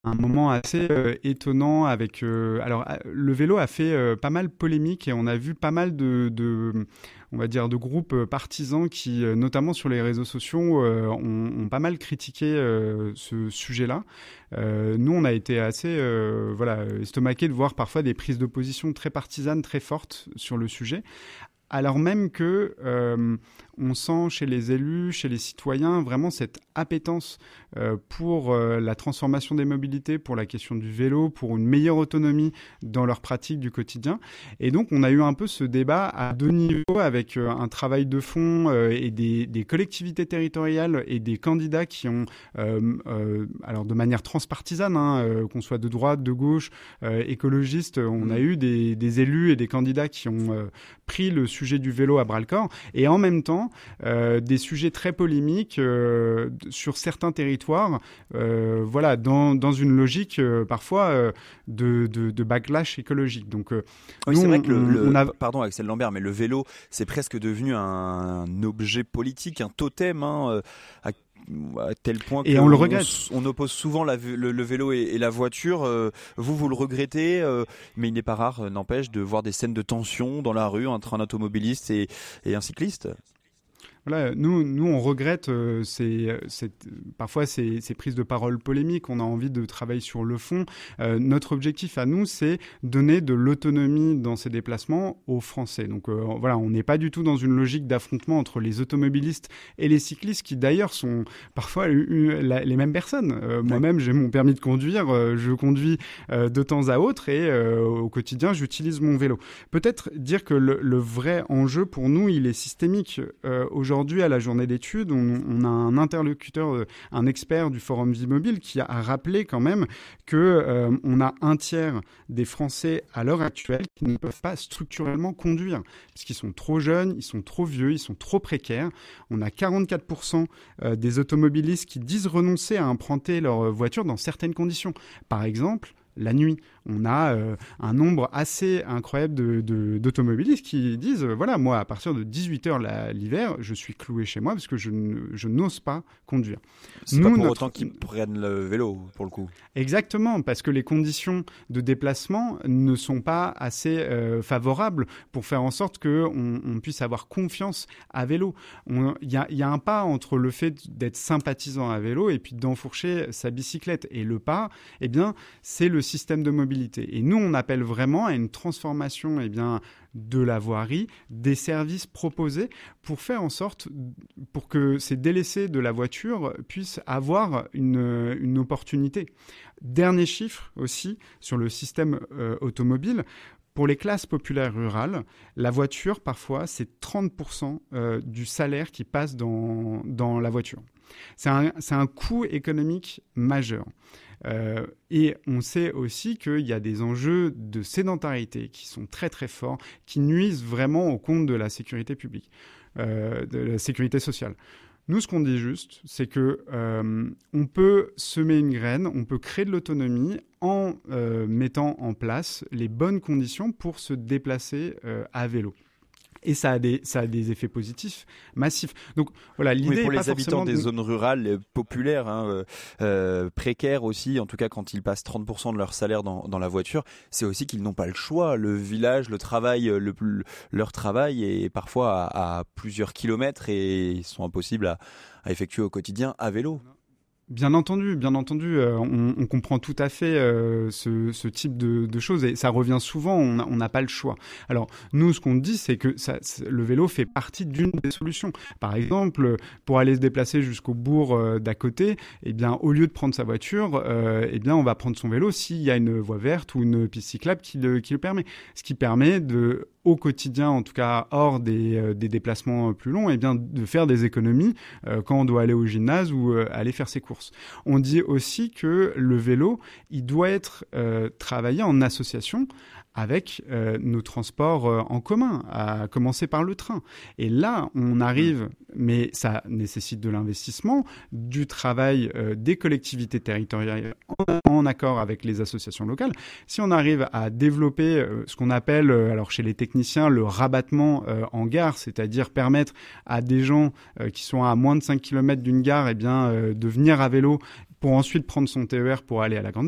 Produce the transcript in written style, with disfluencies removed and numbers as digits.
un moment assez étonnant avec. Le vélo a fait pas mal polémique et on a vu pas mal on va dire, de groupes partisans qui, notamment sur les réseaux sociaux, ont pas mal critiqué ce sujet-là. Nous, on a été assez estomaqués de voir parfois des prises de position très partisanes, très fortes sur le sujet. Alors même que on sent chez les élus, chez les citoyens, vraiment cette appétence pour la transformation des mobilités, pour la question du vélo, pour une meilleure autonomie dans leur pratique du quotidien. Et donc, on a eu un peu ce débat à deux niveaux avec un travail de fond et des collectivités territoriales et des candidats qui ont, alors de manière transpartisane, qu'on soit de droite, de gauche, écologistes, on a eu des élus et des candidats qui ont pris le sujet du vélo à bras-le-corps, et en même temps des sujets très polémiques sur certains territoires, dans une logique parfois de backlash écologique. Donc, oui, c'est vrai que pardon Axel Lambert, mais le vélo, c'est presque devenu un objet politique, un totem, à tel point et on le regrette. On oppose souvent le vélo et la voiture. Vous le regrettez, mais il n'est pas rare, n'empêche, de voir des scènes de tension dans la rue entre un automobiliste et un cycliste. Voilà, nous, on regrette parfois ces prises de parole polémiques. On a envie de travailler sur le fond. Notre objectif à nous, c'est donner de l'autonomie dans ces déplacements aux Français. Donc on n'est pas du tout dans une logique d'affrontement entre les automobilistes et les cyclistes, qui d'ailleurs sont parfois les mêmes personnes. Moi-même, j'ai mon permis de conduire, je conduis de temps à autre et au quotidien, j'utilise mon vélo. Peut-être dire que le vrai enjeu pour nous, il est systémique. Aujourd'hui, à la journée d'études, on a un interlocuteur, un expert du Forum Vie Mobile qui a rappelé quand même qu'on a un tiers des Français à l'heure actuelle qui ne peuvent pas structurellement conduire, parce qu'ils sont trop jeunes, ils sont trop vieux, ils sont trop précaires. On a 44% des automobilistes qui disent renoncer à emprunter leur voiture dans certaines conditions. Par exemple, la nuit, on a un nombre assez incroyable d'automobilistes qui disent moi, à partir de 18h l'hiver, je suis cloué chez moi parce que je n'ose pas conduire. C'est pas pour autant qu'ils prennent le vélo, pour le coup. Exactement, parce que les conditions de déplacement ne sont pas assez favorables pour faire en sorte qu'on puisse avoir confiance à vélo. Il y a un pas entre le fait d'être sympathisant à vélo et puis d'enfourcher sa bicyclette. Et le pas, c'est le système de mobilité. Et nous, on appelle vraiment à une transformation de la voirie, des services proposés pour faire en sorte pour que ces délaissés de la voiture puissent avoir une opportunité. Dernier chiffre aussi sur le système automobile. Pour les classes populaires rurales, la voiture, parfois, c'est 30% du salaire qui passe dans la voiture. C'est un coût économique majeur. Et on sait aussi qu'il y a des enjeux de sédentarité qui sont très très forts, qui nuisent vraiment au compte de la sécurité publique, de la sécurité sociale. Nous, ce qu'on dit juste, c'est que on peut semer une graine, on peut créer de l'autonomie en mettant en place les bonnes conditions pour se déplacer à vélo. Et ça a des effets positifs massifs. Donc voilà, l'idée pour est pas les habitants forcément des zones rurales populaires, précaires aussi, en tout cas quand ils passent 30% de leur salaire dans la voiture, c'est aussi qu'ils n'ont pas le choix. Le village, le travail, leur travail est parfois à plusieurs kilomètres et ils sont impossibles à effectuer au quotidien à vélo. Bien entendu, on comprend tout à fait ce type de choses et ça revient souvent, on n'a pas le choix. Alors nous, ce qu'on dit, c'est que le vélo fait partie d'une des solutions. Par exemple, pour aller se déplacer jusqu'au bourg d'à côté, au lieu de prendre sa voiture, on va prendre son vélo s'il y a une voie verte ou une piste cyclable qui le permet. Ce qui permet au quotidien, en tout cas hors des déplacements plus longs, de faire des économies quand on doit aller au gymnase ou aller faire ses courses. On dit aussi que le vélo, il doit être travaillé en association avec nos transports en commun, à commencer par le train. Et là, on arrive, mais ça nécessite de l'investissement, du travail des collectivités territoriales en accord avec les associations locales. Si on arrive à développer ce qu'on appelle, alors chez les techniciens, le rabattement en gare, c'est-à-dire permettre à des gens qui sont à moins de 5 km d'une gare de venir à vélo pour ensuite prendre son TER pour aller à la grande